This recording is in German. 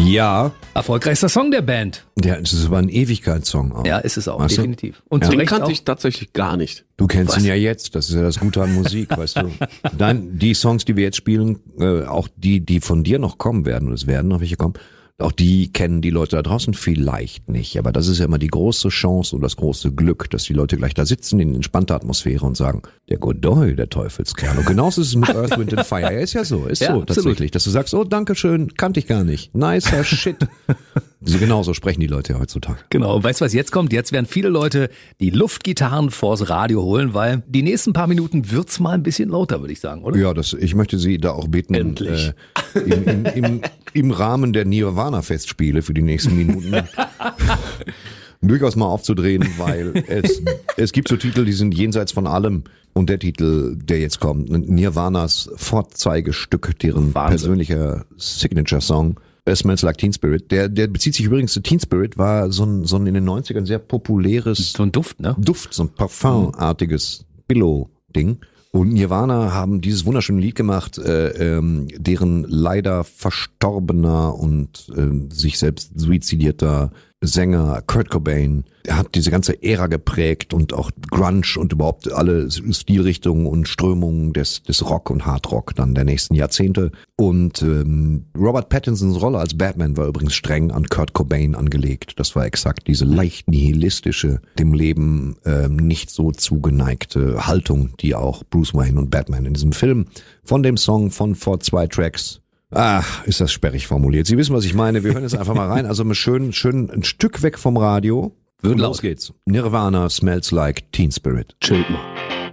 Ja. Erfolgreichster Song der Band. Ja, das ist aber ein Ewigkeitssong auch. Ja, ist es auch, Weißt du? definitiv. Und Ja. zu Den Recht kannte auch. ich tatsächlich gar nicht. Du kennst ihn ja jetzt, das ist ja das Gute an Musik, weißt du. Dann die Songs, die wir jetzt spielen, auch die von dir noch kommen werden, und es werden noch welche kommen, auch die kennen die Leute da draußen vielleicht nicht. Aber das ist ja immer die große Chance und das große Glück, dass die Leute gleich da sitzen in entspannter Atmosphäre und sagen, der Godoy, der Teufelskerl. Und genauso ist es mit Earth, Wind and Fire. Er ist ja so, ist Ja, so absolut. tatsächlich, dass du sagst, oh, danke schön, kannte ich gar nicht. Nicer Shit. So genauso sprechen die Leute ja heutzutage. Genau. Und weißt du, was jetzt kommt? Jetzt werden viele Leute die Luftgitarren vors Radio holen, weil die nächsten paar Minuten wird's mal ein bisschen lauter, würde ich sagen, oder? Ja, ich möchte Sie da auch bitten, Endlich. im Rahmen der Nirvana-Festspiele für die nächsten Minuten durchaus mal aufzudrehen, weil es gibt so Titel, die sind jenseits von allem. Und der Titel, der jetzt kommt, Nirvanas Vorzeigestück, deren Wahnsinn. persönlicher Signature-Song, Smells Like Teen Spirit. Der bezieht sich übrigens, Teen Spirit war so ein in den 90ern sehr populäres So ein Duft, ne? Duft, so ein Parfumartiges Billo-Ding. Und Nirvana haben dieses wunderschöne Lied gemacht, deren leider verstorbener und sich selbst suizidierter Sänger Kurt Cobain, er hat diese ganze Ära geprägt und auch Grunge und überhaupt alle Stilrichtungen und Strömungen des Rock und Hardrock dann der nächsten Jahrzehnte. Und Robert Pattinsons Rolle als Batman war übrigens streng an Kurt Cobain angelegt. Das war exakt diese leicht nihilistische, dem Leben nicht so zugeneigte Haltung, die auch Bruce Wayne und Batman in diesem Film von dem Song vor 2 Tracks. Ist das sperrig formuliert. Sie wissen, was ich meine. Wir hören jetzt einfach mal rein. Also schön ein Stück weg vom Radio. Wird Und laut. los geht's. Nirvana Smells Like Teen Spirit. Chillt mal.